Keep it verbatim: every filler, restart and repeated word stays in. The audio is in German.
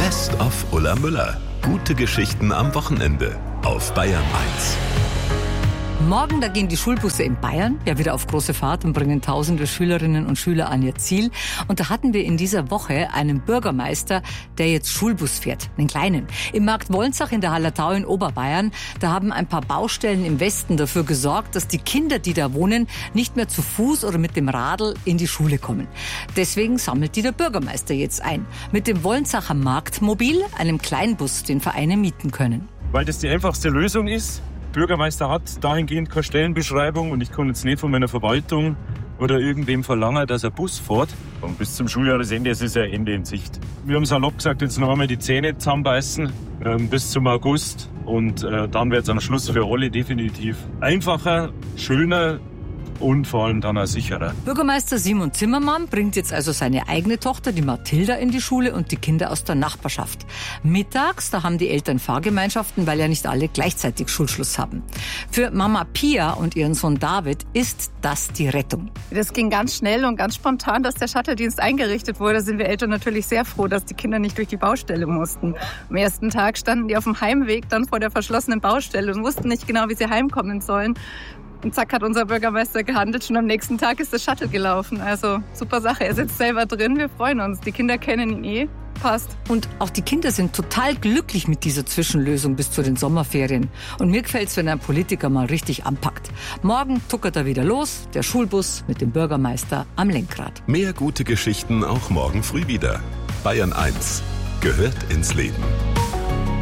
Best of Ulla Müller. Gute Geschichten am Wochenende auf Bayern eins. Morgen, da gehen die Schulbusse in Bayern ja wieder auf große Fahrt und bringen tausende Schülerinnen und Schüler an ihr Ziel. Und da hatten wir in dieser Woche einen Bürgermeister, der jetzt Schulbus fährt, einen kleinen. Im Markt Wolnzach in der Hallertau in Oberbayern, da haben ein paar Baustellen im Westen dafür gesorgt, dass die Kinder, die da wohnen, nicht mehr zu Fuß oder mit dem Radl in die Schule kommen. Deswegen sammelt die der Bürgermeister jetzt ein. Mit dem Wolnzacher Marktmobil, einem Kleinbus, den Vereine mieten können. Weil das die einfachste Lösung ist. Der Bürgermeister hat dahingehend keine Stellenbeschreibung und ich kann jetzt nicht von meiner Verwaltung oder irgendwem verlangen, dass er Bus fährt. Und bis zum Schuljahresende ist es ja Ende in Sicht. Wir haben salopp gesagt, jetzt noch einmal die Zähne zusammenbeißen äh, bis zum August und äh, dann wird es am Schluss für alle definitiv einfacher, schöner und vor allem dann auch sicherer. Bürgermeister Simon Zimmermann bringt jetzt also seine eigene Tochter, die Mathilda, in die Schule und die Kinder aus der Nachbarschaft. Mittags, da haben die Eltern Fahrgemeinschaften, weil ja nicht alle gleichzeitig Schulschluss haben. Für Mama Pia und ihren Sohn David ist das die Rettung. Das ging ganz schnell und ganz spontan, dass der Shuttle-Dienst eingerichtet wurde. Da sind wir Eltern natürlich sehr froh, dass die Kinder nicht durch die Baustelle mussten. Am ersten Tag standen die auf dem Heimweg dann vor der verschlossenen Baustelle und wussten nicht genau, wie sie heimkommen sollen. Und zack hat unser Bürgermeister gehandelt. Schon am nächsten Tag ist das Shuttle gelaufen. Also super Sache. Er sitzt selber drin. Wir freuen uns. Die Kinder kennen ihn eh. Passt. Und auch die Kinder sind total glücklich mit dieser Zwischenlösung bis zu den Sommerferien. Und mir gefällt's, wenn ein Politiker mal richtig anpackt. Morgen tuckert er wieder los. Der Schulbus mit dem Bürgermeister am Lenkrad. Mehr gute Geschichten auch morgen früh wieder. Bayern eins gehört ins Leben.